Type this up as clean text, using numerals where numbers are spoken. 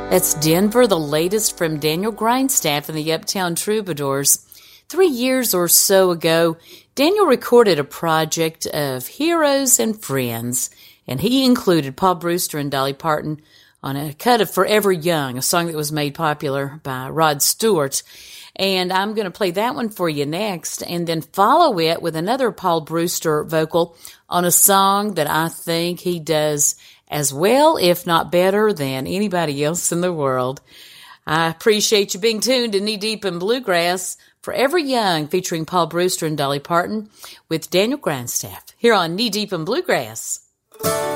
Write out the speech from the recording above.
That's Denver, the latest from Daniel Grindstaff and the Uptown Troubadours. 3 years or so ago, Daniel recorded a project of heroes and friends, and he included Paul Brewster and Dolly Parton on a cut of Forever Young, a song that was made popular by Rod Stewart. And I'm going to play that one for you next, and then follow it with another Paul Brewster vocal on a song that I think he does as well, if not better, than anybody else in the world. I appreciate you being tuned to Knee Deep in Bluegrass. Forever Young, featuring Paul Brewster and Dolly Parton, with Daniel Grindstaff, here on Knee Deep in Bluegrass.